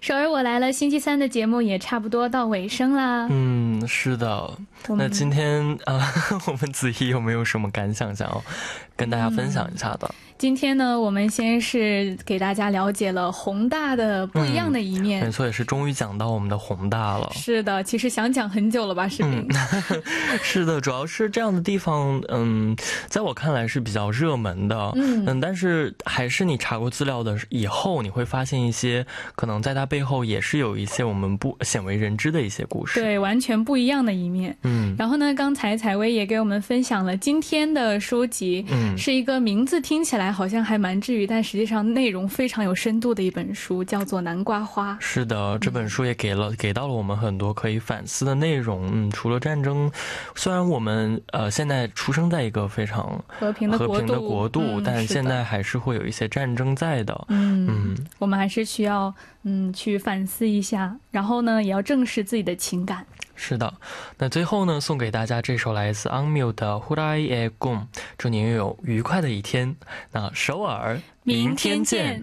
首尔我来了星期三的节目也差不多到尾声啦。 是的。那今天我们子怡有没有什么感想想要跟大家分享一下的？ 今天呢，我们先是给大家了解了宏大的不一样的一面。 没错，也是终于讲到我们的宏大了。 是的，其实想讲很久了吧，视频。 是的，主要是这样的地方，在我看来是比较热门的。但是还是你查过资料的以后，你会发现一些可能在它背后也是有一些我们不鲜为人知的一些故事。 对，完全不一样的一面。然后呢，刚才采薇也给我们分享了今天的书籍，是一个名字听起来好像还蛮治愈，但实际上内容非常有深度的一本书，叫做《南瓜花》。 是的，这本书也给到了我们很多可以反思的内容。除了战争，虽然我们现在出生在一个非常和平的国度， 但现在还是会有一些战争在的。 我们还是需要去反思一下，然后呢，也要正视自己的情感。 是的，那最后呢，送给大家这首来自앙묘的후라이의 꿈，祝您拥有愉快的一天。那首尔，明天见。